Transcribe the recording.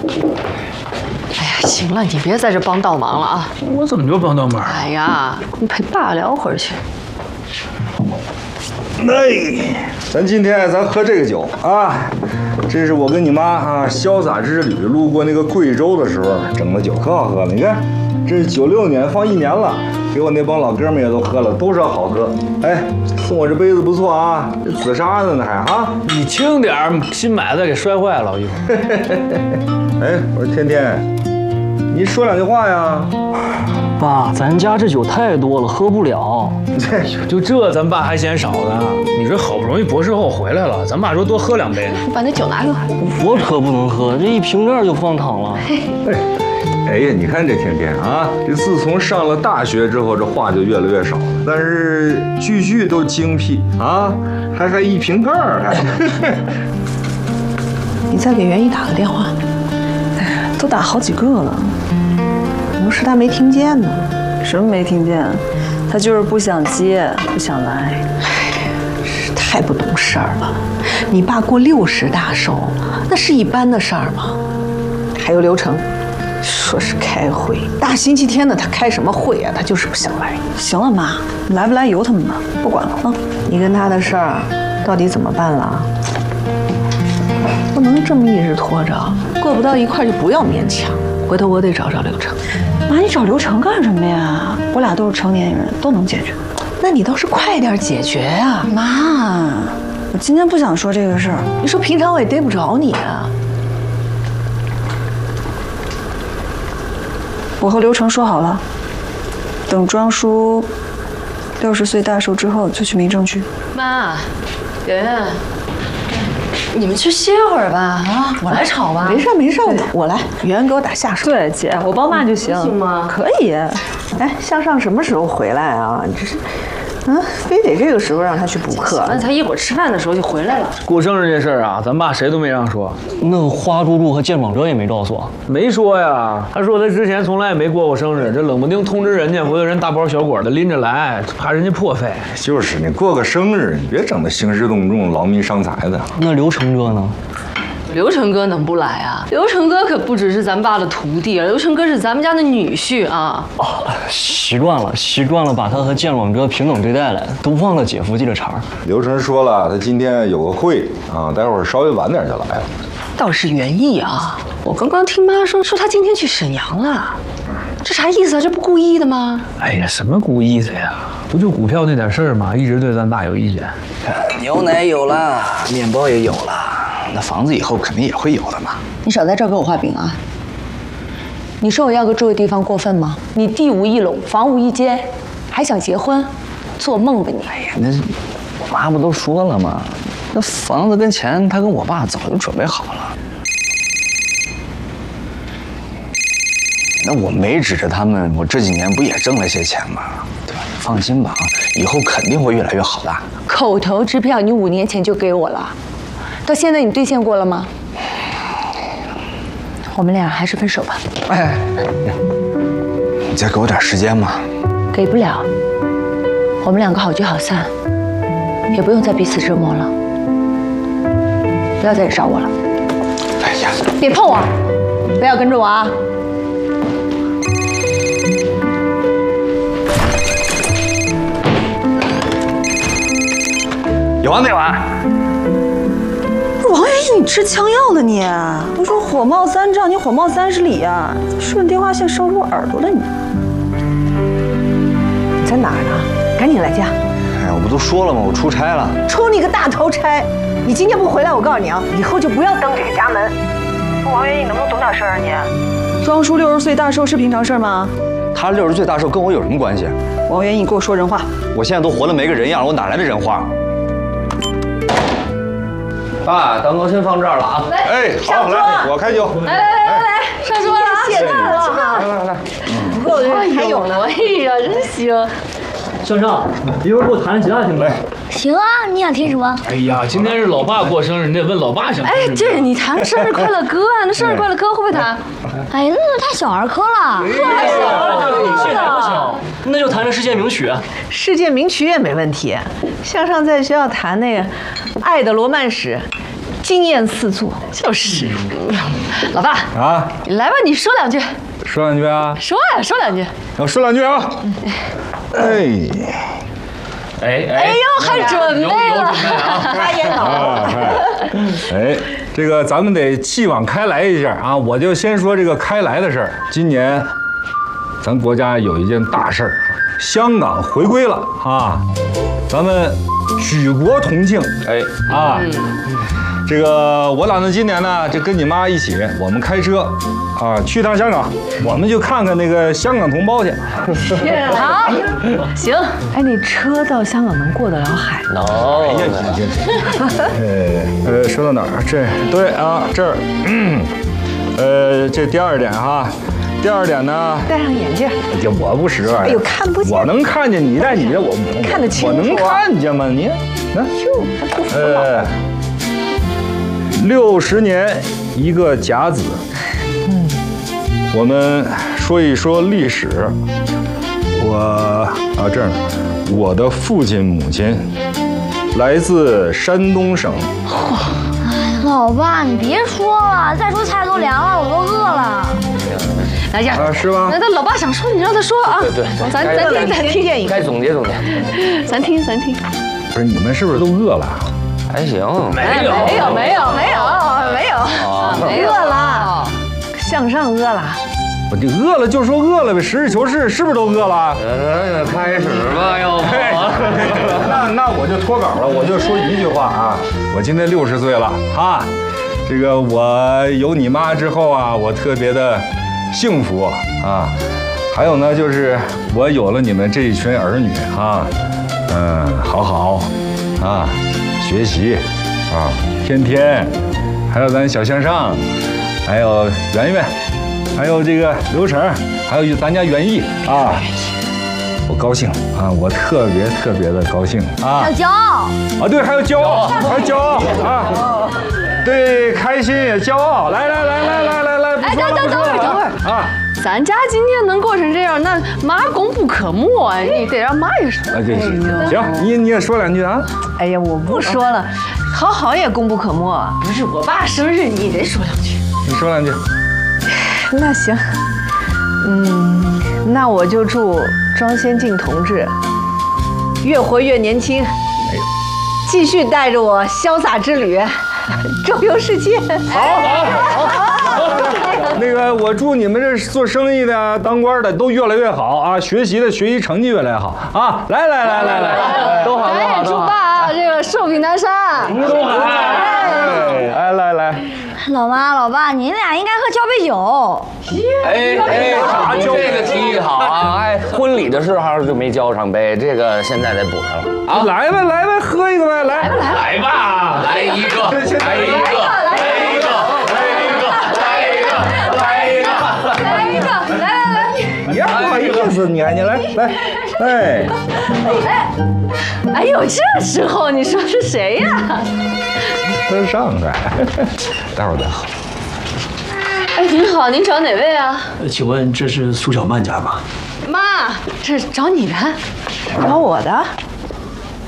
哎呀，行了，你别在这帮倒忙了啊！ 我怎么就帮倒忙？ 哎呀，你陪爸聊会儿去。 哎，咱喝这个酒啊，这是我跟你妈啊潇洒之旅路过那个贵州的时候整的酒，可好喝了。你看，这是96年，放1年了，给我那帮老哥们也都喝了，都说好喝。哎，送我这杯子不错啊，这紫砂的呢还啊。 你轻点儿，新买的给摔坏了，一会儿。 哎，我说天天，你说2句话呀。 爸，咱家这酒太多了，喝不了。 就这，咱爸还嫌少呢。你这好不容易博士后回来了，咱爸说多喝2杯呢。 你把那酒拿给我。 我可不能喝，这一瓶盖就放汤了。 哎呀，你看这天天啊，这自从上了大学之后，这话就越来越少了，但是句句都精辟啊，还一瓶盖儿还。 你再给袁一打个电话。 都打好几个了。 不是他没听见呢。 什么没听见？他就是不想接，不想来。 是太不懂事儿了。你爸过60大寿，那是一般的事儿吗？还有流程，说是开会，大星期天的他开什么会啊？他就是不想来。 行了，妈，来不来由他们吧，不管了啊。 你跟他的事儿到底怎么办了？不能这么一直拖着，过不到一块儿就不要勉强。回头我得找流程。 妈，你找流程干什么呀？我俩都是成年人，都能解决。 那你倒是快点解决呀！ 妈，我今天不想说这个事儿。 你说平常我也逮不着你啊。 我和刘成说好了，等庄叔60岁大寿之后就去民政局。 妈，圆圆，你们去歇会儿吧，啊，我来炒吧。 没事，我来。圆圆给我打下手。 对，姐，我帮妈就行。 行吗？ 可以。 哎，向上什么时候回来啊？你这是，非得这个时候让他去补课？ 那他一会儿吃饭的时候就回来了。 过生日这事儿啊，咱爸谁都没让说。 那花猪猪和健广哲也没告诉我。 没说呀，他说他之前从来也没过生日，这冷不丁通知人家，回头人大包小裹的拎着来，怕人家破费。 就是你过个生日，你别整得兴师动众、劳民伤财的。 那刘成哥呢？ 刘成哥能不来啊？刘成哥可不只是咱爸的徒弟，刘成哥是咱们家的女婿啊！ 哦，习惯了，把他和健广哲平等对待了，都忘了姐夫记着茬。 刘成说了，他今天有个会啊，待会儿稍微晚点就来了。 倒是原意啊！我刚刚听妈说他今天去沈阳了，这啥意思啊？这不故意的吗？ 哎呀，什么故意的呀？不就股票那点事儿吗？一直对咱爸有意见。 牛奶有了，面包也有了。那房子以后肯定也会有的嘛。 你少在这儿给我画饼啊！你说我要个住的地方过分吗？你地无一垄，房无一间，还想结婚？做梦吧你！ 哎呀，那我妈不都说了吗？那房子跟钱，她跟我爸早就准备好了。那我没指着他们，我这几年不也挣了些钱吗？对吧？你放心吧啊，以后肯定会越来越好的。 口头支票你5年前就给我了。到现在你兑现过了吗？我们俩还是分手吧。 哎，你再给我点时间嘛。 给不了，我们2个好聚好散，也不用再彼此折磨了。不要再找我了。 哎呀， 别碰我，不要跟着我啊！ 有完没完？ 王元义，你吃枪药了你？我说火冒3丈，你火冒30里呀！顺电话线烧出耳朵了你。 你在哪儿呢？赶紧来家！ 哎，我不都说了吗？我出差了。 出你个大头差！你今天不回来，我告诉你啊，以后就不要登这个家门。 王元义，能不能懂点事儿啊你？庄叔60岁大寿是平常事儿吗？ 他60岁大寿跟我有什么关系？ 王元义，你给我说人话。 我现在都活得没个人样，我哪来的人话？ 爸，蛋糕先放这儿了啊！ 哎，好，来，我开酒。 来，上桌了啊！ 谢大了， 来， 不够还有呢，哎呀，真行！ 向上，一会儿给我谈谈其他听呗。 行啊，你想听什么？ 哎呀，今天是老爸过生日，你得问老爸想听什么。 这你弹个生日快乐歌啊？那生日快乐歌会不会弹？ 哎呀，那太小儿科了。 太小了，那就弹个世界名曲。 世界名曲也没问题。向上在学校弹那个《爱的罗曼史》， 惊艳四座。 就是，老爸啊， 你来吧，你说两句。 说两句啊？ 说呀，说两句。 我说两句啊。 哎呦，还准备了， 发烟筒。 哎，这个咱们得继往开来一下啊！我就先说这个开来的事儿。今年，咱国家有一件大事儿，香港回归了啊！咱们举国同庆。这个我打算今年呢，就跟你妈一起，我们开车啊去趟香港，我们就看看那个香港同胞去。 好，行。 哎，你车到香港能过得了海？ 能。哎呀，行。说到哪儿？这对啊，这儿。这第二点哈。第二点呢？ 戴上眼镜。 我不识。 哎呦，看不见。 我能看见你戴你的，我看得清楚。 我能看见吗？你， 哟，还不服老。 60年一个甲子。我们说一说历史。这儿呢，我的父亲母亲来自山东省。 哎，老爸，你别说了，再说菜都凉了，我都饿了。 哎呀， 是吧？ 那老爸想说，你让他说啊。 对， 咱听电影， 该总结总结。 咱听。 不是你们是不是都饿了？ 还行。 没有。 饿了，向上饿了。 我这饿了就说饿了呗，实事求是，是不是都饿了？ 开始吧，要不？ 那我就脱稿了，我就说一句话啊，我今年60岁了啊，这个我有你妈之后啊，我特别的幸福啊。还有呢，就是我有了你们这一群儿女啊，好啊，学习啊，天，还有咱小向上，还有圆圆。还有这个刘成，还有咱家园艺啊，我高兴啊，我特别的高兴啊！ 要骄傲啊，对，还有骄傲，啊！对，开心也骄傲。来， 哎，等会儿啊！咱家今天能过成这样，那妈功不可没啊！你得让妈也说。 这行，你也说两句啊！ 哎呀，我不说了，好也功不可没。 不是我爸生日，你得说两句。 你说两句。 那行，那我就祝庄先进同志越活越年轻，继续带着我潇洒之旅，周游世界。 好。那个，我祝你们这做生意的、当官的都越来越好啊！学习的学习成绩越来越好啊！来，都好。 咱也祝爸啊，这个寿比南山， 都好。来。 老妈、老爸，你俩应该喝交杯酒。 这个提议好啊！婚礼的时候就没交上杯，这个现在得补上了啊！来吧，喝一个呗，来吧，来一个。 你呀，不好意思，你来。 哎呦，这时候你说是谁呀？ 都上海，待会儿再喝。 哎，您好，您找哪位啊？ 请问这是苏小曼家吗？ 妈，这是找你的， 找我的。